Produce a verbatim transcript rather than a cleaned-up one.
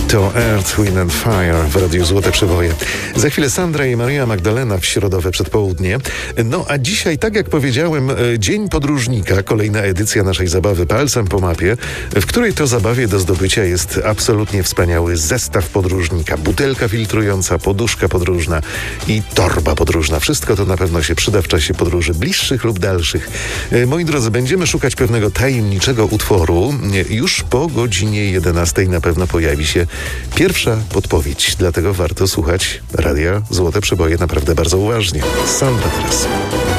To Earth, Wind and Fire w Radiu Złote Przeboje. Za chwilę Sandra i Maria Magdalena w środowe przedpołudnie. No a dzisiaj, tak jak powiedziałem, Dzień Podróżnika, kolejna edycja naszej zabawy Palcem po mapie, w której to zabawie do zdobycia jest absolutnie wspaniały zestaw podróżnika. Butelka filtrująca, poduszka podróżna i torba podróżna. Wszystko to na pewno się przyda w czasie podróży bliższych lub dalszych. Moi drodzy, będziemy szukać pewnego tajemniczego utworu. Już po godzinie jedenastej na pewno pojawi się pierwsza podpowiedź, dlatego warto słuchać Radia Złote Przeboje naprawdę bardzo uważnie. Sandra teraz.